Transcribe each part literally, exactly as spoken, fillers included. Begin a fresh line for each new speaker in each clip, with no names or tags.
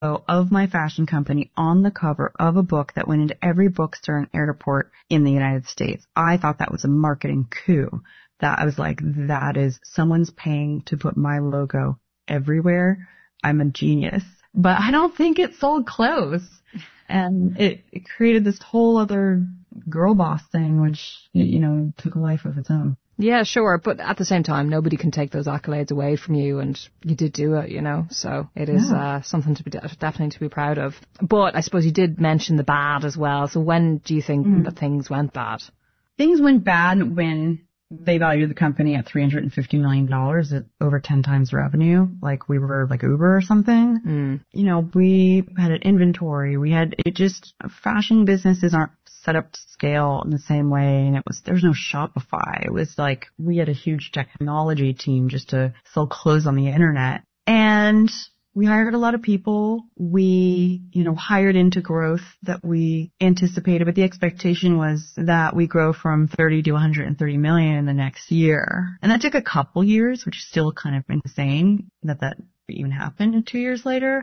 of my fashion company on the cover of a book that went into every bookstore and airport in the United States. I thought that was a marketing coup. That I was like, that is, someone's paying to put my logo everywhere. I'm a genius. But I don't think it sold clothes. And it, it created this whole other girl boss thing, which, you know, took a life of its own.
Yeah, sure. But at the same time, nobody can take those accolades away from you. And you did do it, you know. So it is yeah. uh, something to be de- definitely to be proud of. But I suppose you did mention the bad as well. So when do you think mm. that things went bad?
Things went bad when they valued the company at three hundred fifty million dollars at over ten times revenue. Like we were like Uber or something.
Mm.
You know, we had an inventory. We had, it just, fashion businesses aren't set up to scale in the same way. And it was, there was no Shopify. It was like, we had a huge technology team just to sell clothes on the internet. And we hired a lot of people. We, you know, hired into growth that we anticipated, but the expectation was that we grow from thirty to one hundred thirty million in the next year. And that took a couple years, which is still kind of insane that that even happened two years later.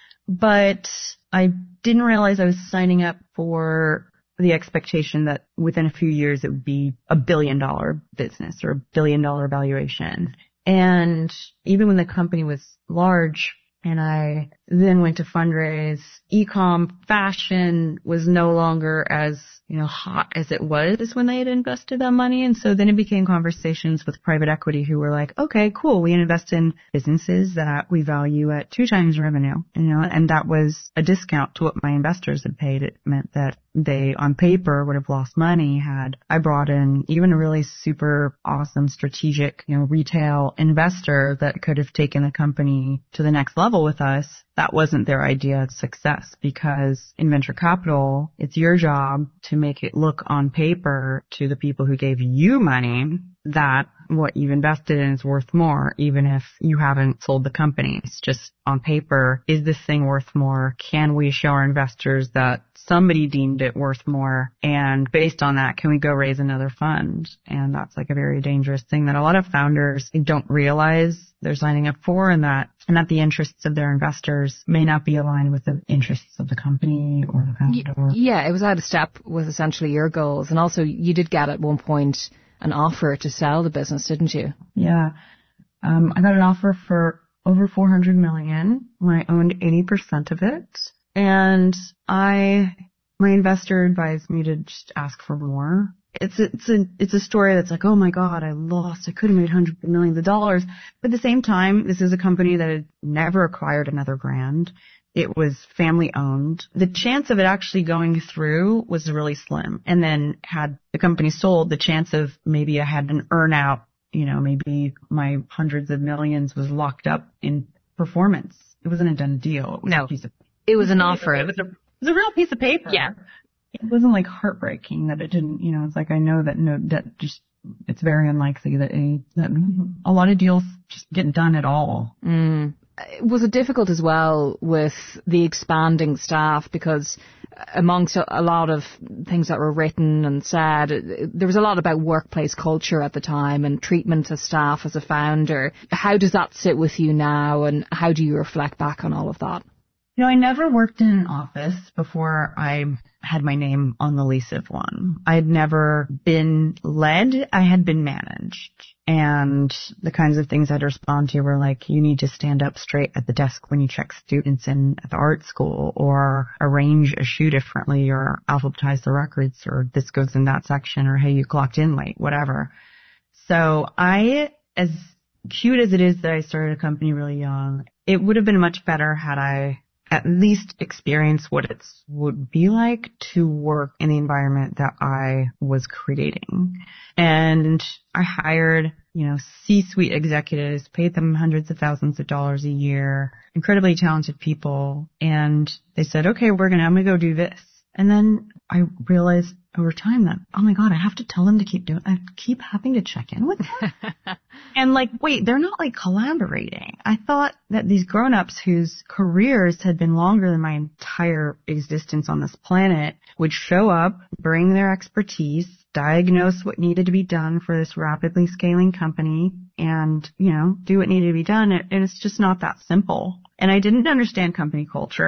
But I didn't realize I was signing up for the expectation that within a few years it would be a billion dollar business or a billion dollar valuation. And even when the company was large, and I then went to fundraise, e-com fashion was no longer as, you know, hot as it was when they had invested that money. And so then it became conversations with private equity who were like, okay, cool. We invest in businesses that we value at two times revenue, you know, and that was a discount to what my investors had paid. It meant that they on paper would have lost money had I brought in even a really super awesome strategic, you know, retail investor that could have taken the company to the next level with us. That wasn't their idea of success, because in venture capital, it's your job to make it look on paper to the people who gave you money that what you've invested in is worth more, even if you haven't sold the company. It's just on paper, is this thing worth more? Can we show our investors that somebody deemed it worth more? And based on that, can we go raise another fund? And that's like a very dangerous thing that a lot of founders don't realize they're signing up for, and that and that the interests of their investors may not be aligned with the interests of the company or the founder.
Yeah, it was out of step with essentially your goals. And also you did get at one point an offer to sell the business, didn't you?
Yeah. Um, I got an offer for over four hundred million when I owned eighty percent of it. And I, my investor advised me to just ask for more. It's a, it's a, it's a story that's like, oh my God, I lost. I could have made hundreds of millions of dollars. But at the same time, this is a company that had never acquired another brand. It was family owned. The chance of it actually going through was really slim. And then had the company sold, the chance of maybe I had an earn out, you know, maybe my hundreds of millions was locked up in performance. It wasn't a done deal. It was
no,
a piece of,
it was an offer.
It was a, it was a real piece of paper.
Yeah.
It wasn't like heartbreaking that it didn't, you know, it's like I know that no, that just, it's very unlikely that a, that a lot of deals just get done at all.
Mm. Was it difficult as well with the expanding staff? Because amongst a lot of things that were written and said, there was a lot about workplace culture at the time and treatment of staff as a founder. How does that sit with you now, and how do you reflect back on all of that?
You know, I never worked in an office before I had my name on the lease of one. I had never been led. I had been managed. And the kinds of things I'd respond to were like, you need to stand up straight at the desk when you check students in at the art school, or arrange a shoe differently, or alphabetize the records, or this goes in that section, or hey, you clocked in late, whatever. So I, as cute as it is that I started a company really young, it would have been much better had I at least experience what it would be like to work in the environment that I was creating. And I hired, you know, C-suite executives, paid them hundreds of thousands of dollars a year, incredibly talented people. And they said, okay, we're going to, I'm going to go do this. And then I realized over time that, oh my God, I have to tell them to keep doing, I keep having to check in with them. And like, wait, they're not like collaborating. I thought that these grown-ups whose careers had been longer than my entire existence on this planet would show up, bring their expertise, diagnose what needed to be done for this rapidly scaling company, and, you know, do what needed to be done. And it's just not that simple. And I didn't understand company culture.